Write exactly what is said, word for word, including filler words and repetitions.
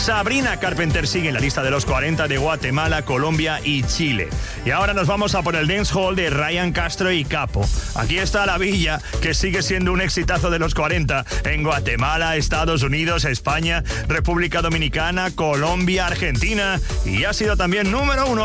Sabrina Carpenter sigue en la lista de los cuarenta de Guatemala, Colombia y Chile. Y ahora nos vamos a por el dancehall de Ryan Castro y Capo. Aquí está La Villa, que sigue siendo un exitazo de los cuarenta en Guatemala, Estados Unidos, España, República Dominicana, Colombia, Argentina y ha sido también número uno